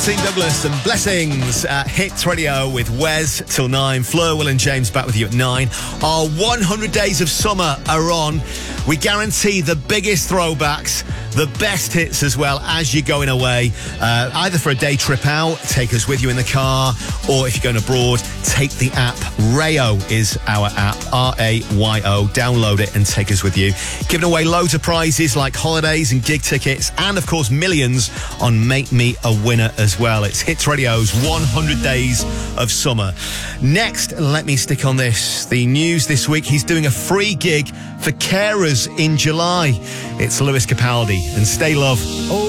Team Douglas and Blessings at Hits Radio with Wes till 9. Fleur, Will and James back with you at 9. Our 100 days of summer are on. We guarantee the biggest throwbacks, the best hits as well as you're going away. Either for a day trip out, take us with you in the car, or if you're going abroad, take the app. Rayo is our app, R-A-Y-O. Download it and take us with you. Giving away loads of prizes like holidays and gig tickets, and of course millions on Make Me a Winner as well. It's Hits Radio's 100 Days of Summer. Next, let me stick on this. The news this week, he's doing a free gig for carers in July. It's Lewis Capaldi and Stay Love.